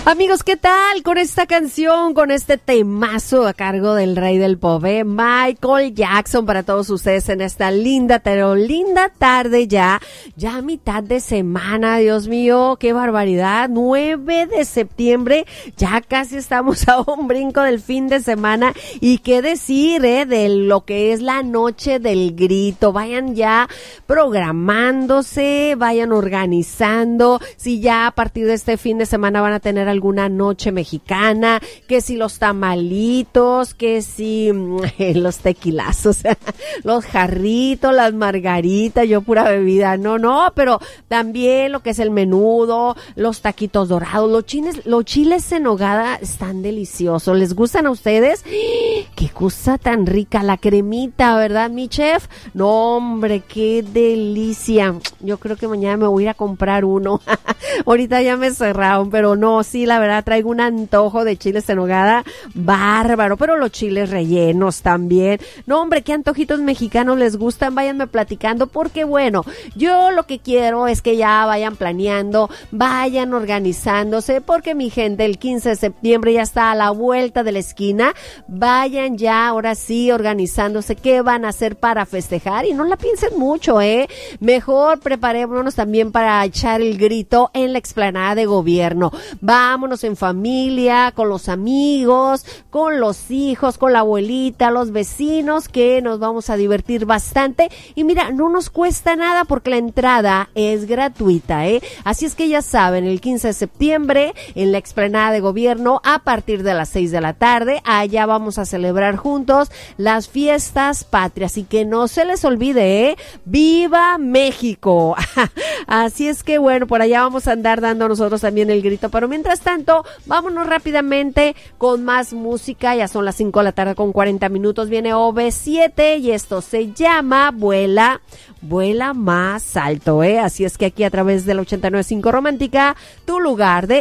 Amigos, ¿qué tal con esta canción, con este temazo a cargo del rey del pop, Michael Jackson, para todos ustedes en esta linda, pero linda tarde ya mitad de semana, Dios mío, qué barbaridad, 9 de septiembre, ya casi estamos a un brinco del fin de semana, y qué decir, de lo que es la noche del grito. Vayan ya programándose, vayan organizando, si ya a partir de este fin de semana van a tener alguna noche mexicana, que si los tamalitos, que si los tequilazos, los jarritos, las margaritas, yo pura bebida, no, pero también lo que es el menudo, los taquitos dorados, los chiles en nogada están deliciosos. ¿Les gustan a ustedes? ¡Qué cosa tan rica! La cremita, ¿verdad, mi chef? No, hombre, qué delicia. Yo creo que mañana me voy a ir a comprar uno. Ahorita ya me cerraron, pero no, sí, la verdad, traigo un antojo de chiles en nogada bárbaro, pero los chiles rellenos también. No, hombre, qué antojitos mexicanos les gustan, váyanme platicando, porque bueno, yo lo que quiero es que ya vayan planeando, vayan organizándose, porque mi gente, el 15 de septiembre ya está a la vuelta de la esquina. Vayan ya, ahora sí, organizándose, qué van a hacer para festejar, y no la piensen mucho, mejor preparémonos también para echar el grito en la explanada de gobierno. Vámonos en familia, con los amigos, con los hijos, con la abuelita, los vecinos, que nos vamos a divertir bastante. Y mira, no nos cuesta nada porque la entrada es gratuita, Así es que ya saben, el 15 de septiembre en la explanada de gobierno a partir de las 6 de la tarde, allá vamos a celebrar juntos las fiestas patrias, y que no se les olvide, ¡Viva México! Así es que bueno, por allá vamos a andar dando nosotros también el grito, pero mientras tanto, vámonos rápidamente con más música. Ya son las 5 de la tarde con 40 minutos, viene OV7 y esto se llama Vuela más alto, Así es que aquí a través de la 89.5 Romántica, tu lugar de